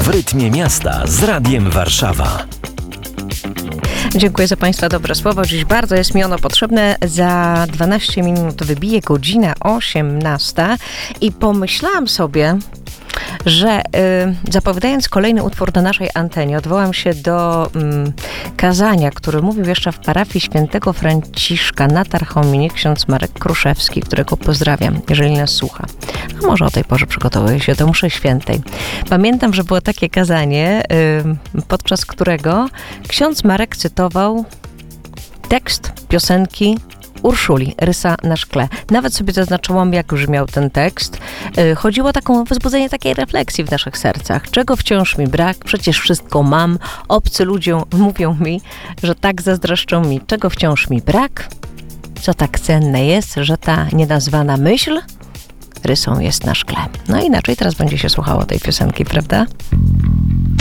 W rytmie miasta z Radiem Warszawa. Dziękuję za Państwa dobre słowo. Dziś bardzo jest mi ono potrzebne. Za 12 minut wybije godzina 18 i pomyślałam sobie, że zapowiadając kolejny utwór na naszej antenie, odwołam się do kazania, który mówił jeszcze w parafii świętego Franciszka na Tarchominie ksiądz Marek Kruszewski, którego pozdrawiam, jeżeli nas słucha. A może o tej porze przygotowuje się do mszy świętej. Pamiętam, że było takie kazanie, podczas którego ksiądz Marek cytował tekst piosenki Urszuli, Rysa na szkle. Nawet sobie zaznaczyłam, jak brzmiał ten tekst. Chodziło o taką wzbudzenie takiej refleksji w naszych sercach. Czego wciąż mi brak? Przecież wszystko mam. Obcy ludzie mówią mi, że tak zazdroszczą mi. Czego wciąż mi brak? Co tak cenne jest, że ta nienazwana myśl rysą jest na szkle. No inaczej teraz będzie się słuchało tej piosenki, prawda?